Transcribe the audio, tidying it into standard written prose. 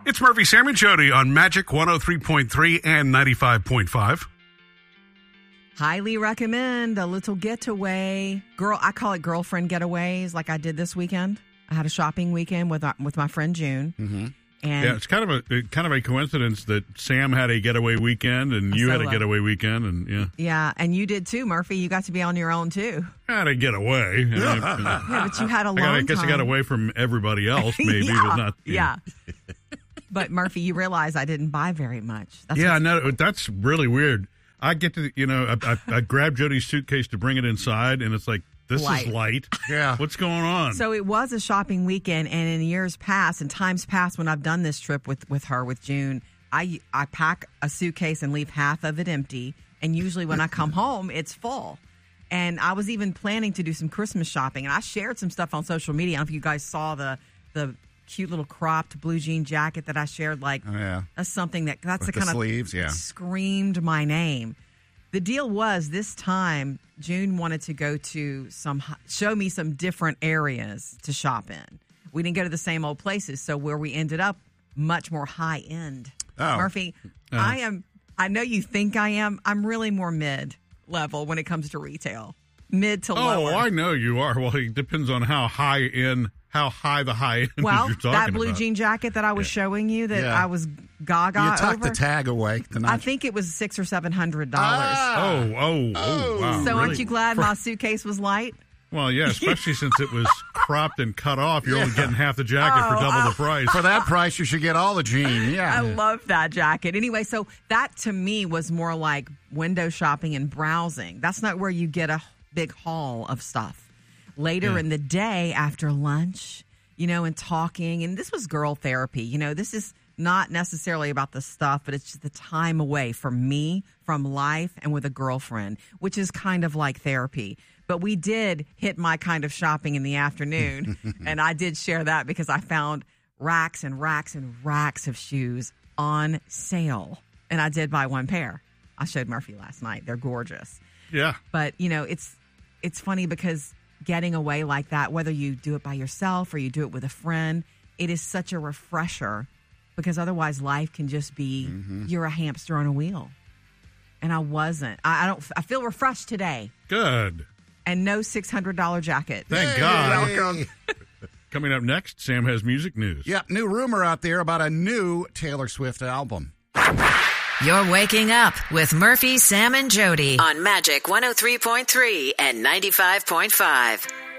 It's Murphy, Sam, and Jody on Magic 103.3 and 95.5. Highly recommend a little getaway. I call it girlfriend getaways like I did this weekend. I had a shopping weekend with my friend June. Mm-hmm. And yeah, it's kind of a coincidence that Sam had a getaway weekend and you had a getaway weekend, and yeah, and you did too, Murphy. You got to be on your own too. I had to get away. Yeah, but you had a long time. I guess I got away from everybody else, maybe, but not. Yeah. But Murphy, you realize I didn't buy very much. No, that's really weird. I get to, I grab Jody's suitcase to bring it inside, and it's like, this is light. Yeah. What's going on? So it was a shopping weekend, and in years past and times past when I've done this trip with her, with June, I pack a suitcase and leave half of it empty, and usually when I come home, it's full. And I was even planning to do some Christmas shopping, and I shared some stuff on social media. I don't know if you guys saw the cute little cropped blue jean jacket that I shared. That's something that's with the kind of sleeves, screamed my name. The deal was this time June wanted to go to show me some different areas to shop in. We didn't go to the same old places, so where we ended up much more high end. Oh. Murphy, I know you think I am. I'm really more mid level when it comes to retail. Mid to lower. Oh, I know you are. Well, it depends on how high the high end well, you're talking that blue about. jean jacket that I was showing you that I was gaga You tucked over. the tag away. I think it was $600 or $700. Wow. So really? aren't you glad my suitcase was light? Well, yeah, especially since it was cropped and cut off. You're only getting half the jacket for double the price. For that price, you should get all the jean. Yeah. I love that jacket. Anyway, so that to me was more like window shopping and browsing. That's not where you get a big haul of stuff. Later in the day after lunch, and talking, and this was girl therapy. This is not necessarily about the stuff, but it's just the time away from me, from life, and with a girlfriend, which is kind of like therapy. But we did hit my kind of shopping in the afternoon, and I did share that because I found racks and racks and racks of shoes on sale, and I did buy one pair. I showed Murphy last night. They're gorgeous. Yeah. But, it's funny because getting away like that, whether you do it by yourself or you do it with a friend, it is such a refresher because otherwise life can just be you're a hamster on a wheel. And I wasn't. I feel refreshed today. Good. And no $600 jacket. Thank God. You're welcome. Coming up next, Sam has music news. Yep, new rumor out there about a new Taylor Swift album. You're waking up with Murphy, Sam, and Jody on Magic 103.3 and 95.5.